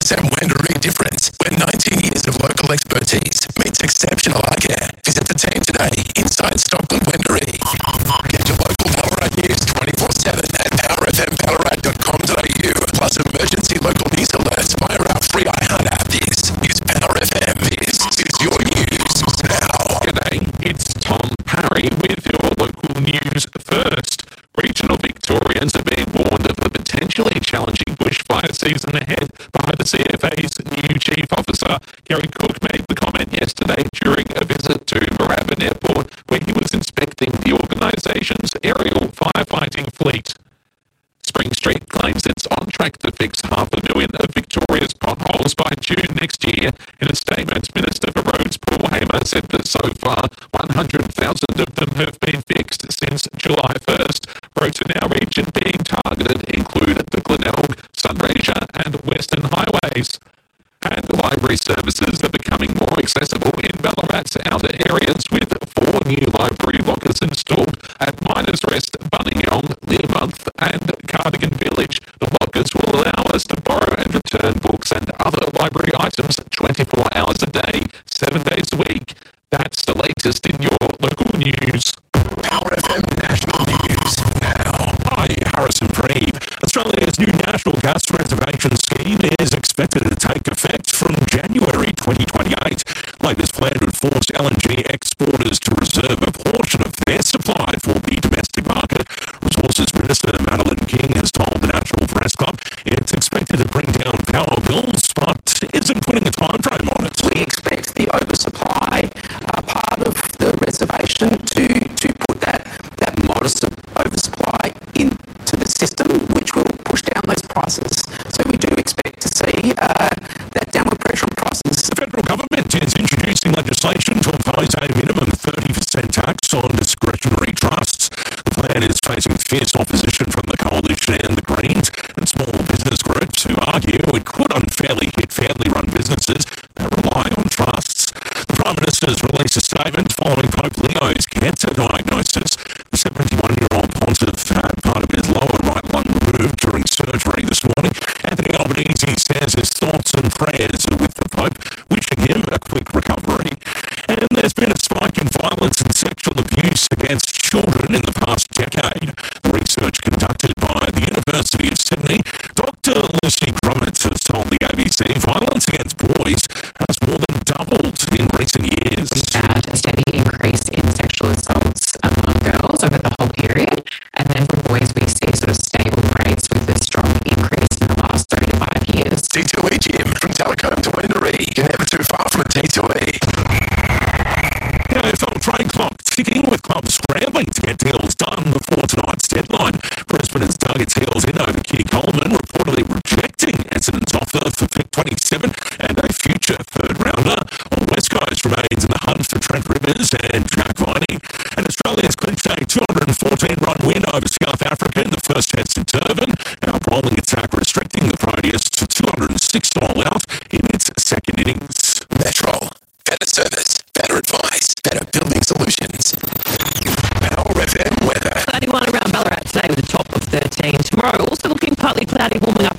RSM Wendouree difference, where 19 years of local expertise meets exceptional eye care. Visit the team today inside Stockland Wendouree. Get your local Ballarat news 24/7 at powerfmballarat.com.au, plus emergency local news alerts via our free iHeart app. This is Power FM. This is your news now. G'day, it's Tom Parry with your local news first. Regional Victorians are being warned of a potentially challenging bushfire season ahead by the CFA's new Chief Officer. Gary Cook made the comment yesterday during a visit to Moorabbin Airport, where he was inspecting the organisation's aerial firefighting fleet. Spring Street claims it's on track to fix 500,000 of Victoria's potholes by June next year. In a statement, Minister for Roads Paul Hamer said that so far 100,000 of them have been fixed since July 1st. Roads in our region being targeted include the Glenelg, Sunraysia and Western Highways. And library services are becoming more accessible in Ballarat's outer areas, with 4 new library lockers installed at Miners Rest, Buninyong, Learmonth and Cardigan Village. The lockers will allow us to borrow and return books and other library items 24 hours a day, 7 days a week. That's the latest in your local news. Power FM National News now. Hi, Harrison Freed. Australia's new National Gas Reservation Scheme is expected to take effect from January 2028. Latest plan would force LNG exporters to reserve a portion of their supply for the domestic market. Resources Minister Madeleine King has told the National Press Club it's expected to bring down power bills, but isn't putting a time frame on it. We expect the oversupply part of the reservation to put that modest oversupply into the system, which will push down those prices. So we do expect to see that downward pressure on prices. The federal government is introducing legislation to impose a minimum 30% tax on discretionary trusts. The plan is facing fierce opposition from the Coalition and the Greens and small business groups who argue it could unfairly hit family-run businesses that rely on trusts. The Prime Minister's released a statement following Pope Leo's cancer diagnosis. The 71-year-old pontiff had part of his lower right lung removed during surgery this morning. Anthony Albanese says his thoughts and prayers are with the Pope, wishing him a quick recovery. And there's been a spike in violence and sexual abuse against children in the past decade. The research conducted by the University of Sydney, Dr. Lucy Grummett has told the ABC violence against boys has more than doubled in recent years. We've had a steady increase in sexual assaults among girls over the whole period, and then for boys we see sort of stable rates with a strong increase in the last 3 to 5 years. T2E Gym from Telecom to Wendouree. You're never too far from a T2E. AFL train clock ticking, with clubs scrambling to get deals done before tonight's deadline. Brisbane has dug its heels in over Kitty Coleman, reportedly rejecting Essendon's offer for pick 27 and a future third rounder. While West Coast remains in the hunt for Trent Rivers and Jack Viney. And Australia's clinched a 214-run win over South Africa in the first test in Durban. Our bowling attack restricting the Proteas to 206 all out in its second innings. Metro. Better service, better advice, better building solutions. Power FM weather. Cloudy one around Ballarat today with a top of 13. Tomorrow also looking partly cloudy, warming up